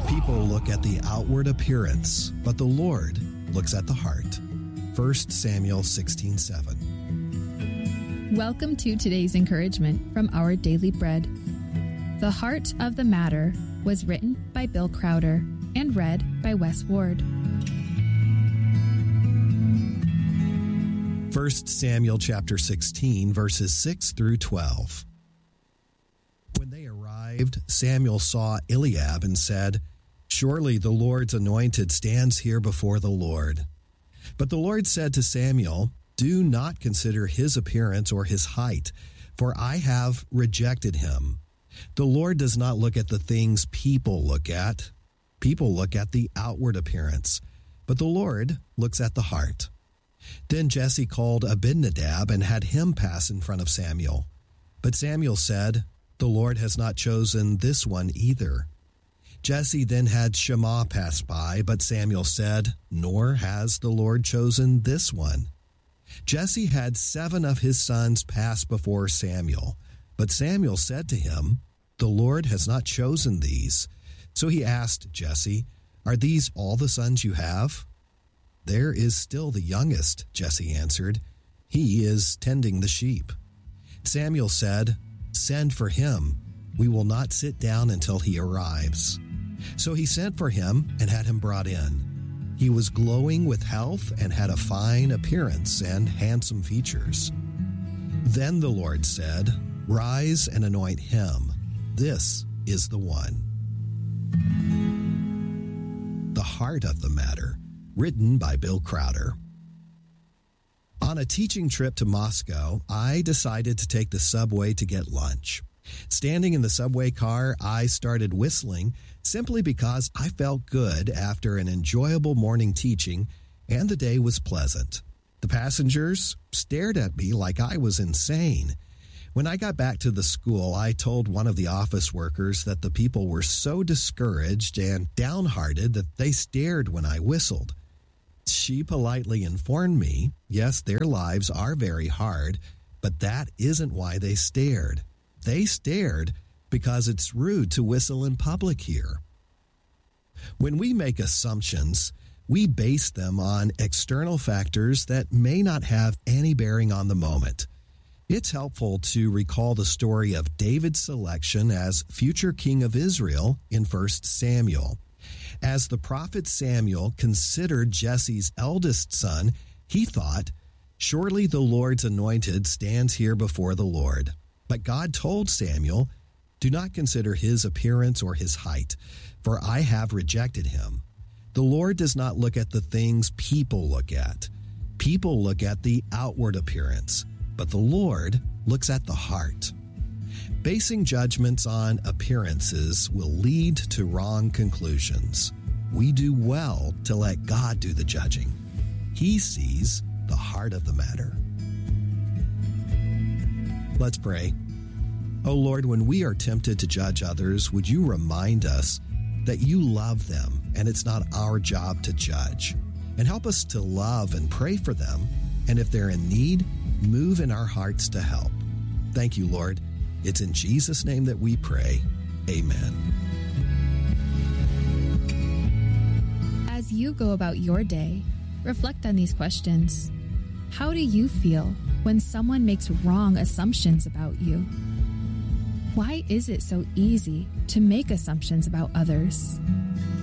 People look at the outward appearance, but the Lord looks at the heart. 1 Samuel 16:7. Welcome to today's encouragement from Our Daily Bread. The Heart of the Matter was written by Bill Crowder and read by Wes Ward. 1 Samuel chapter 16, verses 6 through 12. When they arrived, Samuel saw Eliab and said, "Surely the Lord's anointed stands here before the Lord." But the Lord said to Samuel, "Do not consider his appearance or his height, for I have rejected him. The Lord does not look at the things people look at. People look at the outward appearance, but the Lord looks at the heart." Then Jesse called Abinadab and had him pass in front of Samuel. But Samuel said, "The Lord has not chosen this one either." Jesse then had Shammah pass by, but Samuel said, "Nor has the Lord chosen this one." Jesse had 7 of his sons pass before Samuel, but Samuel said to him, "The Lord has not chosen these." So he asked Jesse, "Are these all the sons you have?" "There is still the youngest," Jesse answered. "He is tending the sheep." Samuel said, "Send for him. We will not sit down until he arrives." So he sent for him and had him brought in. He was glowing with health and had a fine appearance and handsome features. Then the Lord said, "Rise and anoint him. This is the one." The Heart of the Matter, written by Bill Crowder. On a teaching trip to Moscow, I decided to take the subway to get lunch. Standing in the subway car, I started whistling simply because I felt good after an enjoyable morning teaching, and the day was pleasant. The passengers stared at me like I was insane. When I got back to the school, I told one of the office workers that the people were so discouraged and downhearted that they stared when I whistled. She politely informed me, yes, their lives are very hard, but that isn't why they stared. They stared because it's rude to whistle in public here. When we make assumptions, we base them on external factors that may not have any bearing on the moment. It's helpful to recall the story of David's selection as future king of Israel in 1 Samuel. As the prophet Samuel considered Jesse's eldest son, he thought, "Surely the Lord's anointed stands here before the Lord." But God told Samuel, "Do not consider his appearance or his height, for I have rejected him. The Lord does not look at the things people look at. People look at the outward appearance, but the Lord looks at the heart." Basing judgments on appearances will lead to wrong conclusions. We do well to let God do the judging. He sees the heart of the matter. Let's pray. Oh Lord, when we are tempted to judge others, would you remind us that you love them and it's not our job to judge? And help us to love and pray for them, and if they're in need, move in our hearts to help. Thank you, Lord. It's in Jesus' name that we pray. Amen. As you go about your day, reflect on these questions. How do you feel when someone makes wrong assumptions about you? Why is it so easy to make assumptions about others?